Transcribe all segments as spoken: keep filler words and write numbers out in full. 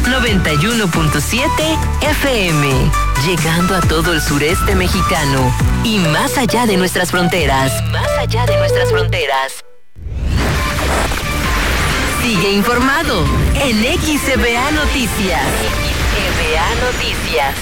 noventa y uno punto siete F M, llegando a todo el sureste mexicano y más allá de nuestras fronteras. Más allá de nuestras fronteras. Sigue informado en X E B A Noticias. X E B A Noticias.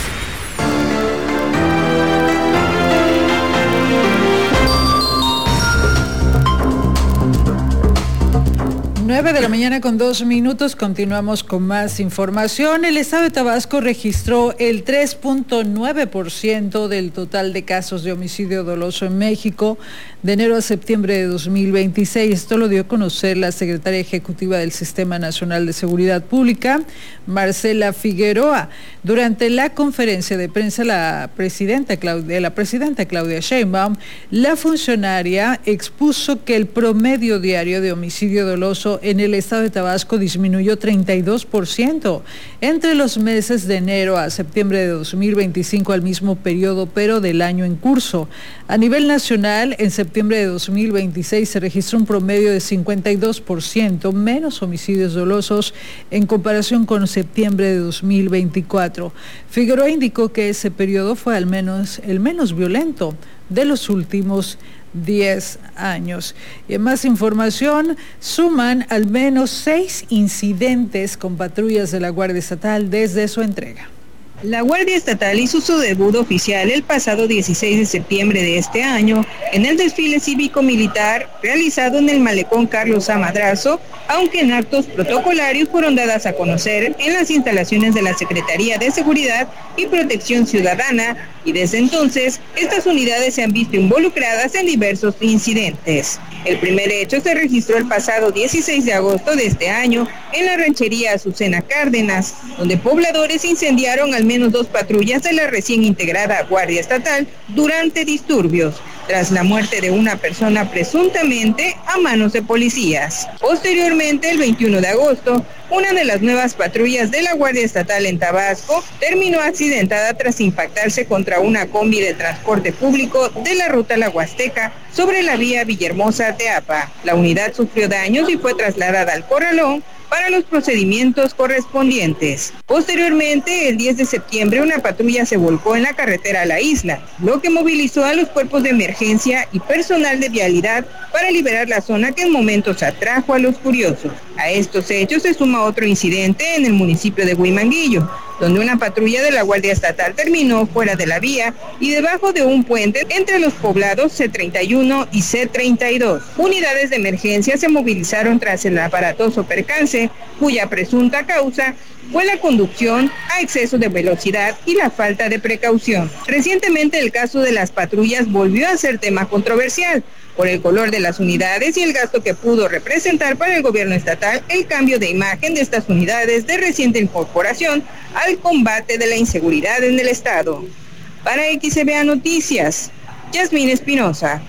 nueve de la mañana con dos minutos, continuamos con más información. El estado de Tabasco registró el tres punto nueve por ciento del total de casos de homicidio doloso en México de enero a septiembre de dos mil veintiséis. Esto lo dio a conocer la secretaria ejecutiva del Sistema Nacional de Seguridad Pública, Marcela Figueroa. Durante la conferencia de prensa, la presidenta Claudia, la presidenta Claudia Sheinbaum, la funcionaria expuso que el promedio diario de homicidio doloso en el estado de Tabasco disminuyó treinta y dos por ciento entre los meses de enero a septiembre de dos mil veinticinco al mismo periodo, pero del año en curso. A nivel nacional, en septiembre de dos mil veintiséis se registró un promedio de cincuenta y dos por ciento menos homicidios dolosos en comparación con septiembre de dos mil veinticuatro. Figueroa indicó que ese periodo fue al menos el menos violento de los últimos diez años. Y en más información, suman al menos seis incidentes con patrullas de la Guardia Estatal desde su entrega. La Guardia Estatal hizo su debut oficial el pasado dieciséis de septiembre de este año en el desfile cívico-militar realizado en el Malecón Carlos A. Madrazo, aunque en actos protocolarios fueron dadas a conocer en las instalaciones de la Secretaría de Seguridad y Protección Ciudadana, y desde entonces estas unidades se han visto involucradas en diversos incidentes. El primer hecho se registró el pasado dieciséis de agosto de este año en la ranchería Azucena Cárdenas, donde pobladores incendiaron al menos dos patrullas de la recién integrada Guardia Estatal durante disturbios, tras la muerte de una persona presuntamente a manos de policías. Posteriormente, el veintiuno de agosto, una de las nuevas patrullas de la Guardia Estatal en Tabasco terminó accidentada tras impactarse contra una combi de transporte público de la ruta La Huasteca sobre la vía Villahermosa-Teapa. La unidad sufrió daños y fue trasladada al Corralón para los procedimientos correspondientes. Posteriormente, el diez de septiembre, una patrulla se volcó en la carretera a la isla, lo que movilizó a los cuerpos de emergencia y personal de vialidad para liberar la zona que en momentos atrajo a los curiosos. A estos hechos se suma otro incidente en el municipio de Huimanguillo, donde una patrulla de la Guardia Estatal terminó fuera de la vía y debajo de un puente entre los poblados C treinta y uno y C treinta y dos. Unidades de emergencia se movilizaron tras el aparatoso percance, cuya presunta causa fue la conducción a exceso de velocidad y la falta de precaución. Recientemente el caso de las patrullas volvió a ser tema controversial por el color de las unidades y el gasto que pudo representar para el gobierno estatal el cambio de imagen de estas unidades de reciente incorporación al combate de la inseguridad en el estado. Para X E B A Noticias, Yasmín Espinosa.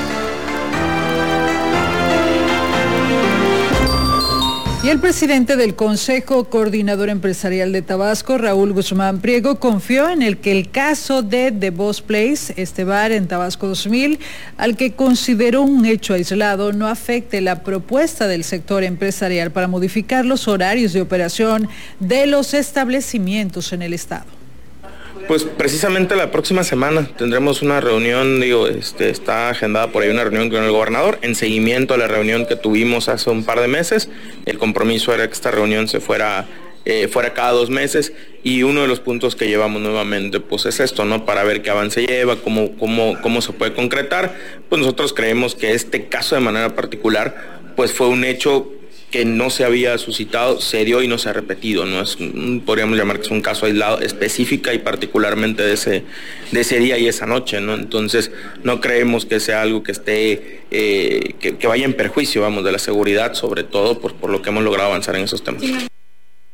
Y el presidente del Consejo Coordinador Empresarial de Tabasco, Raúl Guzmán Priego, confió en el que el caso de The Boss Place, este bar en Tabasco dos mil, al que consideró un hecho aislado, no afecte la propuesta del sector empresarial para modificar los horarios de operación de los establecimientos en el estado. Pues precisamente la próxima semana tendremos una reunión, digo, este, está agendada por ahí una reunión con el gobernador en seguimiento a la reunión que tuvimos hace un par de meses. El compromiso era que esta reunión se fuera, eh, fuera cada dos meses y uno de los puntos que llevamos nuevamente pues es esto, ¿no? Para ver qué avance lleva, cómo, cómo, cómo se puede concretar. Pues nosotros creemos que este caso de manera particular pues fue un hecho que no se había suscitado, se dio y no se ha repetido, ¿no? Es, podríamos llamar que es un caso aislado específica y particularmente de ese, de ese día y esa noche, ¿no? Entonces no creemos que sea algo que esté, eh, que, que vaya en perjuicio, vamos, de la seguridad, sobre todo por, por lo que hemos logrado avanzar en esos temas.